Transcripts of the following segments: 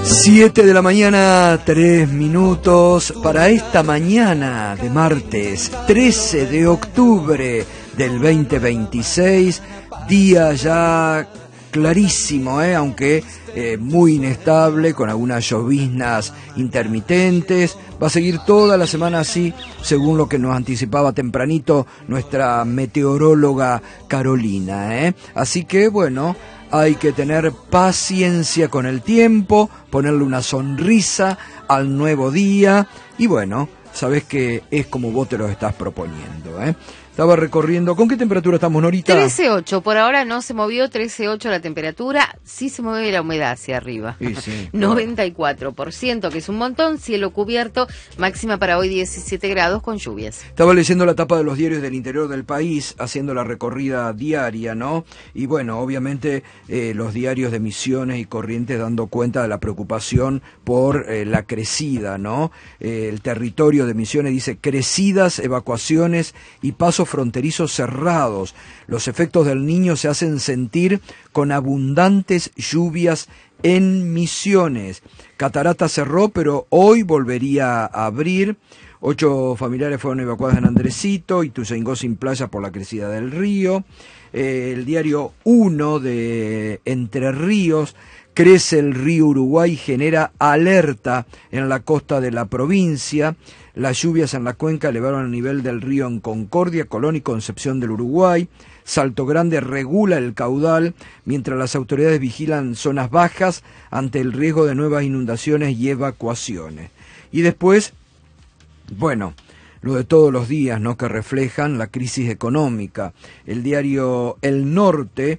7 de la mañana, 3 minutos, para esta mañana de martes 13 de octubre del 2026, día ya clarísimo, aunque muy inestable, con algunas lloviznas intermitentes. Va a seguir toda la semana así, según lo que nos anticipaba tempranito nuestra meteoróloga Carolina, Así que bueno, hay que tener paciencia con el tiempo, ponerle una sonrisa al nuevo día y bueno, sabes que es como vos te lo estás proponiendo, Estaba recorriendo. ¿Con qué temperatura estamos, Norita? 13.8, por ahora no se movió, 13.8 la temperatura, sí se mueve la humedad hacia arriba. Sí, 94%, que es un montón, cielo cubierto, máxima para hoy 17 grados con lluvias. Estaba leyendo la tapa de los diarios del interior del país, haciendo la recorrida diaria, ¿no? Y bueno, obviamente los diarios de Misiones y Corrientes dando cuenta de la preocupación por la crecida, ¿no? El territorio de Misiones dice crecidas, evacuaciones y pasos fronterizos cerrados. Los efectos del Niño se hacen sentir con abundantes lluvias en Misiones. Catarata cerró, pero hoy volvería a abrir. 8 familiares fueron evacuados en Andresito, Ituzaingó sin playa por la crecida del río. El diario 1 de Entre Ríos: crece el río Uruguay, genera alerta en la costa de la provincia. Las lluvias en la cuenca elevaron el nivel del río en Concordia, Colón y Concepción del Uruguay. Salto Grande regula el caudal, mientras las autoridades vigilan zonas bajas ante el riesgo de nuevas inundaciones y evacuaciones. Y después, bueno, lo de todos los días, ¿no?, que reflejan la crisis económica. El diario El Norte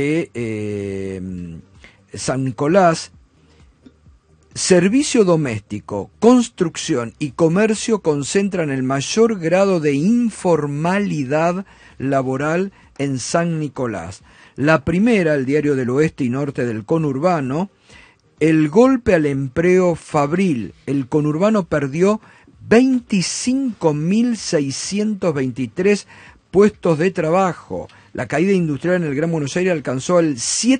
de San Nicolás: servicio doméstico, construcción y comercio concentran el mayor grado de informalidad laboral en San Nicolás. La primera, el diario del Oeste y Norte del Conurbano: el golpe al empleo fabril. El conurbano perdió 25.623 puestos de trabajo. La caída industrial en el Gran Buenos Aires alcanzó el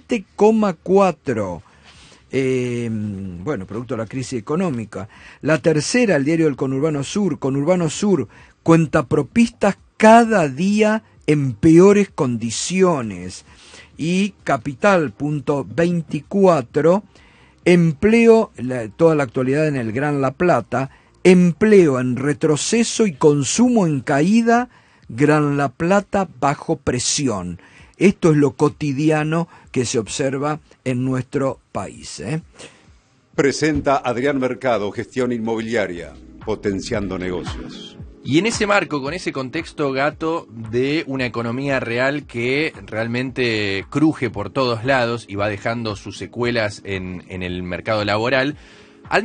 7,4%. Bueno, producto de la crisis económica. La tercera, el diario del Conurbano Sur: cuentapropistas cada día en peores condiciones. Y Capital.24: empleo, toda la actualidad en el Gran La Plata: empleo en retroceso y consumo en caída, Gran La Plata bajo presión. Esto es lo cotidiano que se observa en nuestro país. Presenta Adrián Mercado, Gestión Inmobiliaria, potenciando negocios. Y en ese marco, con ese contexto, Gato, de una economía real que realmente cruje por todos lados y va dejando sus secuelas en el mercado laboral,